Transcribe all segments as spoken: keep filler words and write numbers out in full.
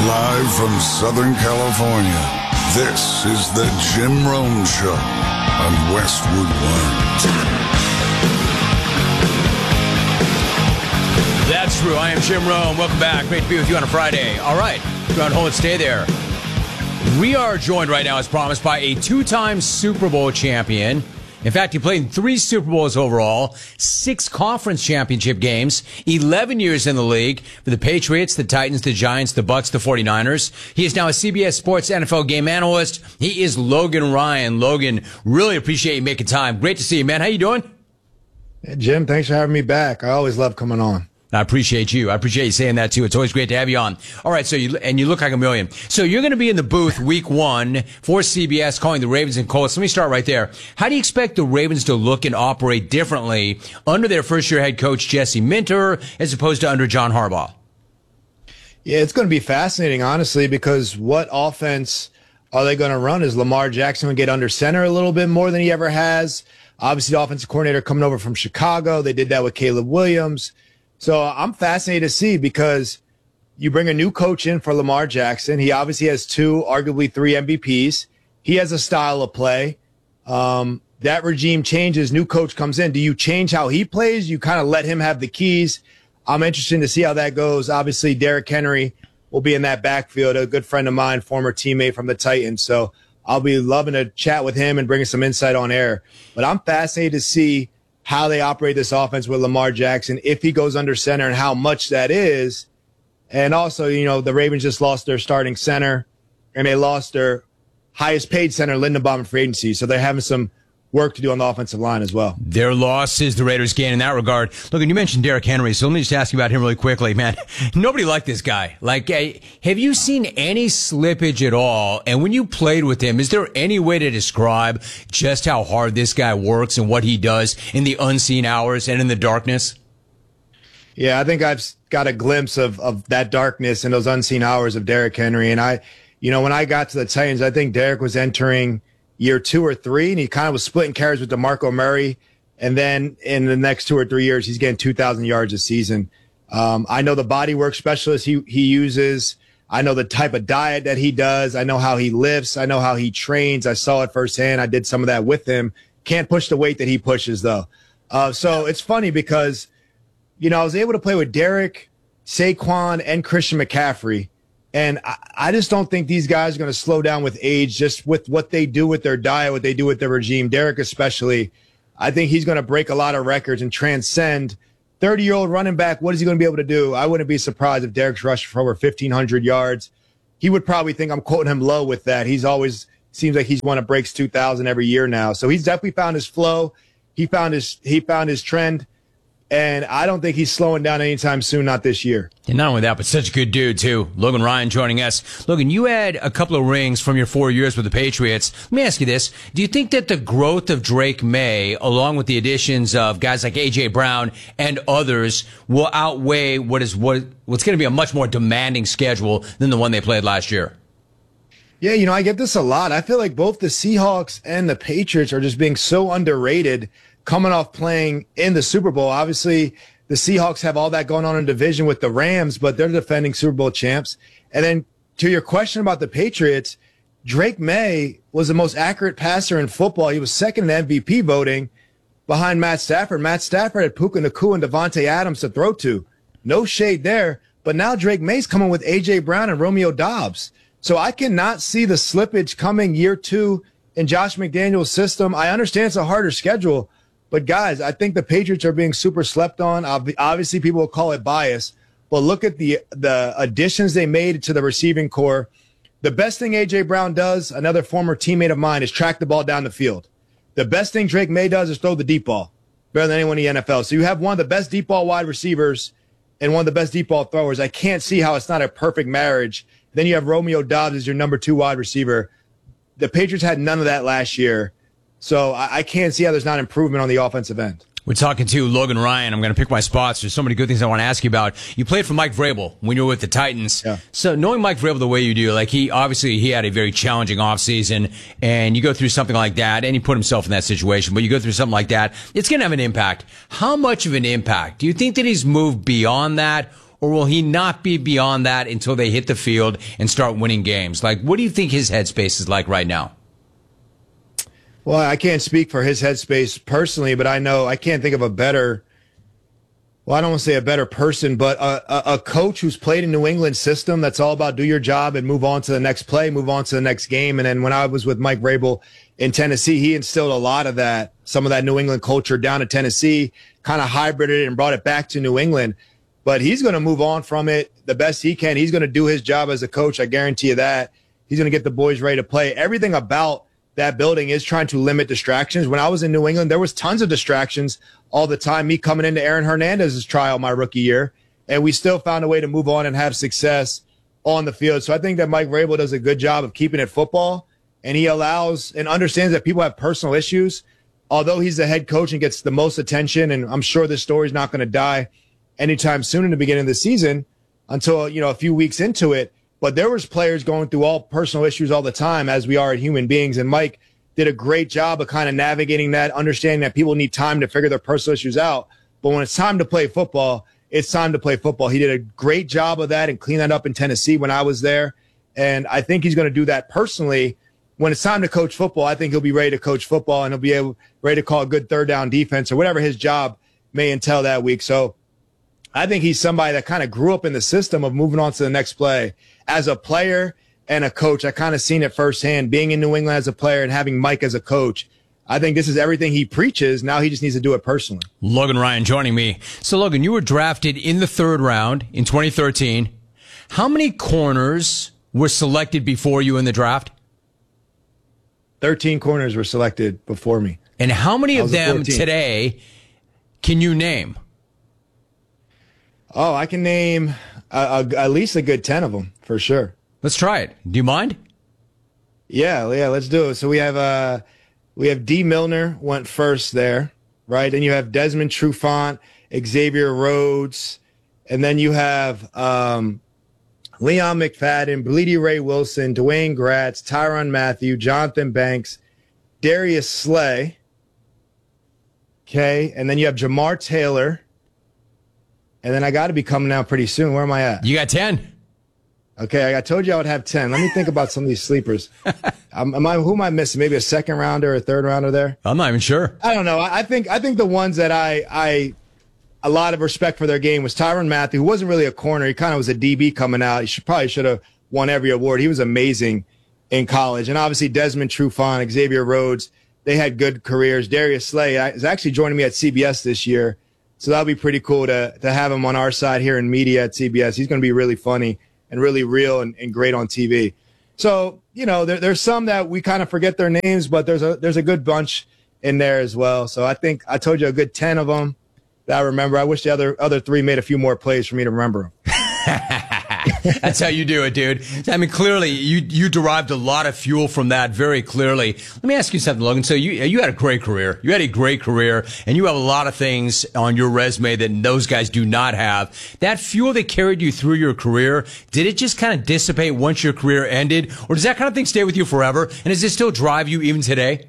Live from Southern California, this is the Jim Rome Show on Westwood One. That's true. I am Jim Rome. Welcome back. Great to be with you on a Friday. All right. Go on, hold it, stay there. We are joined right now, as promised, by a two-time Super Bowl champion. In fact, he played in three Super Bowls overall, six conference championship games, eleven years in the league for the Patriots, the Titans, the Giants, the Bucks, the 49ers. He is now a C B S Sports N F L game analyst. He is Logan Ryan. Logan, really appreciate you making time. Great to see you, man. How you doing? Hey, Jim, thanks for having me back. I always love coming on. I appreciate you. I appreciate you saying that too. It's always great to have you on. All right, so you and you look like a million. So you're going to be in the booth week one for C B S calling the Ravens and Colts. Let me start right there. How do you expect the Ravens to look and operate differently under their first-year head coach Jesse Minter as opposed to under John Harbaugh? Yeah, it's going to be fascinating, honestly, because what offense are they going to run? Is Lamar Jackson going to get under center a little bit more than he ever has? Obviously, the offensive coordinator coming over from Chicago. They did that with Caleb Williams. So I'm fascinated to see, because you bring a new coach in for Lamar Jackson. He obviously has two, arguably three M V Ps. He has a style of play. Um, that regime changes. New coach comes in. Do you change how he plays? You kind of let him have the keys. I'm interested to see how that goes. Obviously, Derrick Henry will be in that backfield, a good friend of mine, former teammate from the Titans. So I'll be loving to chat with him and bring some insight on air. But I'm fascinated to see how they operate this offense with Lamar Jackson, if he goes under center, and how much that is. And also, you know, the Ravens just lost their starting center, and they lost their highest paid center, Lindenbaum, in free agency. So they're having some work to do on the offensive line as well. Their loss is the Raiders' gain in that regard. Look, and you mentioned Derrick Henry, so let me just ask you about him really quickly, man. Nobody liked this guy. Like, uh, have you seen any slippage at all? And when you played with him, is there any way to describe just how hard this guy works and what he does in the unseen hours and in the darkness? Yeah, I think I've got a glimpse of, of that darkness and those unseen hours of Derrick Henry. And I, you know, when I got to the Titans, I think Derrick was entering year two or three, and he kind of was splitting carries with DeMarco Murray. And then in the next two or three years, he's getting two thousand yards a season. Um, I know the body work specialist he, he uses. I know the type of diet that he does. I know how he lifts. I know how he trains. I saw it firsthand. I did some of that with him. Can't push the weight that he pushes, though. Uh, so it's funny because, you know, I was able to play with Derrick, Saquon, and Christian McCaffrey. And I, I just don't think these guys are going to slow down with age, just with what they do with their diet, what they do with their regime. Derrick especially, I think he's going to break a lot of records and transcend. thirty-year-old running back, what is he going to be able to do? I wouldn't be surprised if Derrick's rushed for over fifteen hundred yards. He would probably think I'm quoting him low with that. He's always seems like he's one that breaks two thousand every year now. So he's definitely found his flow. He found his he found his trend. And I don't think he's slowing down anytime soon, not this year. And not only that, but such a good dude, too. Logan Ryan joining us. Logan, you had a couple of rings from your four years with the Patriots. Let me ask you this. Do you think that the growth of Drake May, along with the additions of guys like A J. Brown and others, will outweigh what is what what's going to be a much more demanding schedule than the one they played last year? Yeah, you know, I get this a lot. I feel like both the Seahawks and the Patriots are just being so underrated coming off playing in the Super Bowl. Obviously, the Seahawks have all that going on in division with the Rams, but they're defending Super Bowl champs. And then to your question about the Patriots, Drake May was the most accurate passer in football. He was second in M V P voting behind Matt Stafford. Matt Stafford had Puka Nacua and Devontae Adams to throw to. No shade there. But now Drake May's coming with A J. Brown and Romeo Doubs. So I cannot see the slippage coming year two in Josh McDaniel's system. I understand it's a harder schedule, but guys, I think the Patriots are being super slept on. Obviously, people will call it bias, but look at the the additions they made to the receiving core. The best thing A J. Brown does, another former teammate of mine, is track the ball down the field. The best thing Drake May does is throw the deep ball, better than anyone in the N F L. So you have one of the best deep ball wide receivers and one of the best deep ball throwers. I can't see how it's not a perfect marriage. Then you have Romeo Doubs as your number two wide receiver. The Patriots had none of that last year. So I, I can't see how there's not improvement on the offensive end. We're talking to Logan Ryan. I'm going to pick my spots. There's so many good things I want to ask you about. You played for Mike Vrabel when you were with the Titans. Yeah. So knowing Mike Vrabel the way you do, like he obviously he had a very challenging offseason, and you go through something like that, and he put himself in that situation, but you go through something like that, it's going to have an impact. How much of an impact? Do you think that he's moved beyond that, or will he not be beyond that until they hit the field and start winning games? Like, what do you think his headspace is like right now? Well, I can't speak for his headspace personally, but I know I can't think of a better, well, I don't want to say a better person, but a, a, a coach who's played in New England system that's all about do your job and move on to the next play, move on to the next game. And then when I was with Mike Vrabel in Tennessee, he instilled a lot of that, some of that New England culture down to Tennessee, kind of hybrided it and brought it back to New England. But he's going to move on from it the best he can. He's going to do his job as a coach. I guarantee you that. He's going to get the boys ready to play. Everything about that building is trying to limit distractions. When I was in New England, there was tons of distractions all the time. Me coming into Aaron Hernandez's trial my rookie year, and we still found a way to move on and have success on the field. So I think that Mike Vrabel does a good job of keeping it football, and he allows and understands that people have personal issues. Although he's the head coach and gets the most attention, and I'm sure this story's not going to die anytime soon in the beginning of the season until, you know, a few weeks into it. But there was players going through all personal issues all the time, as we are human beings. And Mike did a great job of kind of navigating that, understanding that people need time to figure their personal issues out. But when it's time to play football, it's time to play football. He did a great job of that and cleaned that up in Tennessee when I was there. And I think he's going to do that personally. When it's time to coach football, I think he'll be ready to coach football, and he'll be able ready to call a good third down defense or whatever his job may entail that week. So I think he's somebody that kind of grew up in the system of moving on to the next play. As a player and a coach, I kind of seen it firsthand, being in New England as a player and having Mike as a coach. I think this is everything he preaches. Now he just needs to do it personally. Logan Ryan joining me. So, Logan, you were drafted in the third round in twenty thirteen. How many corners were selected before you in the draft? thirteen corners were selected before me. And how many of them today can you name? Oh, I can name uh, uh, at least a good ten of them for sure. Let's try it. Do you mind? Yeah, yeah, let's do it. So we have uh, we have D. Milner went first there, right? And you have Desmond Trufant, Xavier Rhodes, and then you have um, Leon McFadden, Bleedy Ray Wilson, Dwayne Gratz, Tyrann Mathieu, Jonathan Banks, Darius Slay. Okay, and then you have Jamar Taylor. And then I got to be coming out pretty soon. Where am I at? You got ten. Okay, I told you I would have ten. Let me think about some of these sleepers. um, am I, who am I missing? Maybe a second rounder or a third rounder there? I'm not even sure. I don't know. I, I think I think the ones that I I a lot of respect for their game was Tyrann Mathieu, who wasn't really a corner. He kind of was a D B coming out. He should, probably should have won every award. He was amazing in college. And obviously Desmond Trufant, Xavier Rhodes, they had good careers. Darius Slay is actually joining me at C B S this year. So that'll be pretty cool to to have him on our side here in media at C B S. He's going to be really funny and really real and, and great on T V. So, you know, there, there's some that we kind of forget their names, but there's a there's a good bunch in there as well. So I think I told you a good ten of them that I remember. I wish the other other three made a few more plays for me to remember them. That's how you do it, dude. I mean, clearly, you you derived a lot of fuel from that very clearly. Let me ask you something, Logan. So you you had a great career. You had a great career, and you have a lot of things on your resume that those guys do not have. That fuel that carried you through your career, did it just kind of dissipate once your career ended? Or does that kind of thing stay with you forever? And does it still drive you even today?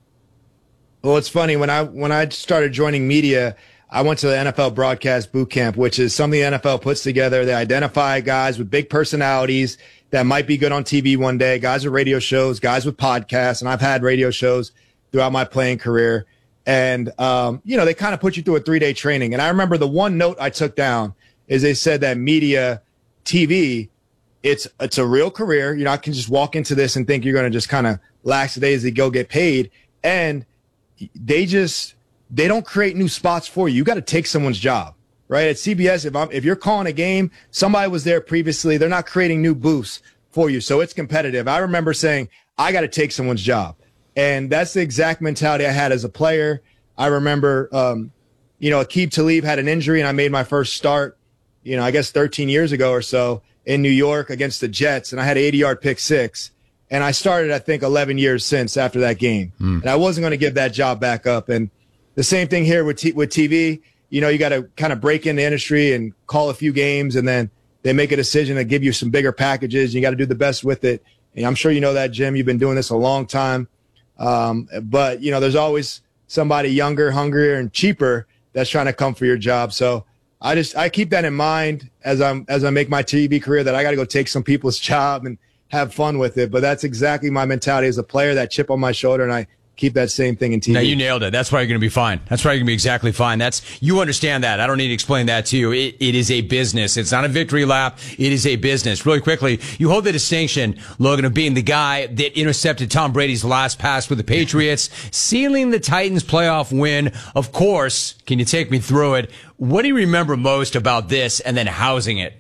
Well, it's funny. When I when I started joining media, I went to the N F L Broadcast Boot Camp, which is something the N F L puts together. They identify guys with big personalities that might be good on T V one day, guys with radio shows, guys with podcasts. And I've had radio shows throughout my playing career. And, um, you know, they kind of put you through a three-day training. And I remember the one note I took down is they said that media, T V, it's it's a real career. You're not going to just walk into this and think you're going to just kind of lackadaisically go get paid. And they just... they don't create new spots for you. You got to take someone's job, right? At C B S, if I'm, if you're calling a game, somebody was there previously. They're not creating new booths for you. So it's competitive. I remember saying, I got to take someone's job. And that's the exact mentality I had as a player. I remember, um, you know, Aqib Talib had an injury and I made my first start, you know, I guess thirteen years ago or so in New York against the Jets. And I had an eighty yard pick six. And I started, I think, eleven years since after that game. Mm. And I wasn't going to give that job back up. And the same thing here with T- with T V. You know, you got to kind of break in the industry and call a few games, and then they make a decision to give you some bigger packages. You got to do the best with it. And I'm sure you know that, Jim. You've been doing this a long time. Um, but, you know, there's always somebody younger, hungrier, and cheaper that's trying to come for your job. So I just I keep that in mind as I'm as I make my T V career, that I got to go take some people's job and have fun with it. But that's exactly my mentality as a player, that chip on my shoulder, and I keep that same thing in T V. Now, you nailed it. That's why you're going to be fine. That's why you're going to be exactly fine. That's, you understand that. I don't need to explain that to you. It, it is a business. It's not a victory lap. It is a business. Really quickly, you hold the distinction, Logan, of being the guy that intercepted Tom Brady's last pass with the Patriots, sealing the Titans' playoff win. Of course, can you take me through it? What do you remember most about this and then housing it?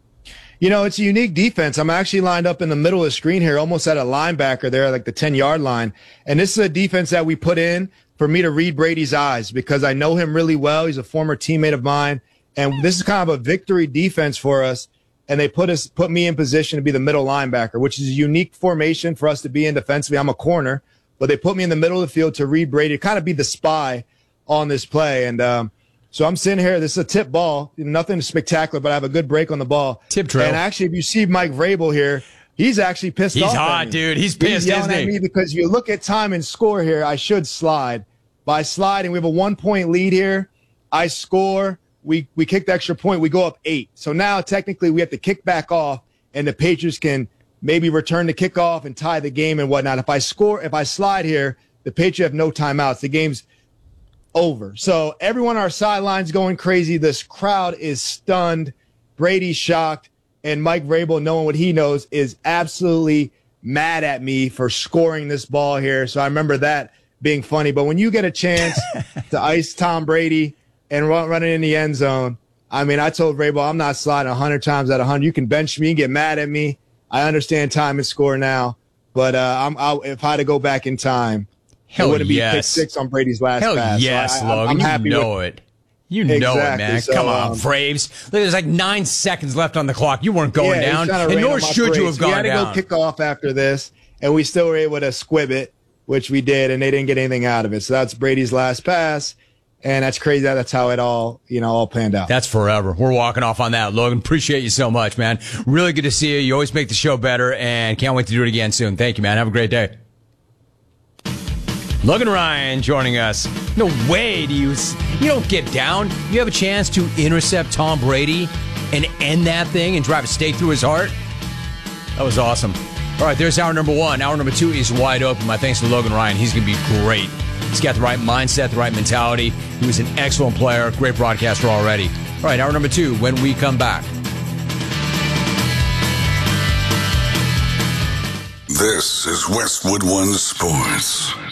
You know, it's a unique defense. I'm actually lined up in the middle of the screen here, almost at a linebacker there, like the ten-yard line. And this is a defense that we put in for me to read Brady's eyes, because I know him really well. He's a former teammate of mine. And this is kind of a victory defense for us. And they put us, put me in position to be the middle linebacker, which is a unique formation for us to be in defensively. I'm a corner, but they put me in the middle of the field to read Brady, to kind of be the spy on this play. And, um, So I'm sitting here. This is a tip ball. Nothing spectacular, but I have a good break on the ball. Tip drill. And actually, if you see Mike Vrabel here, he's actually pissed He's off. He's hot, at me. dude. He's pissed, he's yelling isn't he? at me because you look at time and score here. I should slide. By sliding, we have a one-point lead here. I score. We we kick the extra point. We go up eight. So now technically we have to kick back off, and the Patriots can maybe return the kickoff and tie the game and whatnot. If I score, if I slide here, the Patriots have no timeouts. The game's over. So everyone on our sidelines going crazy. This crowd is stunned. Brady's shocked. And Mike Vrabel, knowing what he knows, is absolutely mad at me for scoring this ball here. So I remember that being funny. But when you get a chance to ice Tom Brady and run, run it in the end zone, I mean, I told Vrabel, I'm not sliding one hundred times out of one hundred. You can bench me and get mad at me. I understand time and score now. But uh, I'm, I'll, if I had to go back in time, Hell it wouldn't yes. be pick six on Brady's last Hell pass. yes, so I, Logan. I'm you happy know with, it. You know exactly. it, man. So, Come on, um, Braves. Look, there's like nine seconds left on the clock. You weren't going yeah, down, and and nor on my should you have brakes. gone we had to down. go kick off after this, and we still were able to squib it, which we did, and they didn't get anything out of it. So that's Brady's last pass, and that's crazy. That's how it all, you know, all planned out. That's forever. We're walking off on that, Logan. Appreciate you so much, man. Really good to see you. You always make the show better, and can't wait to do it again soon. Thank you, man. Have a great day. Logan Ryan joining us. No way do you, you don't get down. You have a chance to intercept Tom Brady and end that thing and drive a stake through his heart. That was awesome. All right, there's hour number one. Hour number two is wide open. My thanks to Logan Ryan. He's going to be great. He's got the right mindset, the right mentality. He was an excellent player, great broadcaster already. All right, hour number two when we come back. This is Westwood One Sports.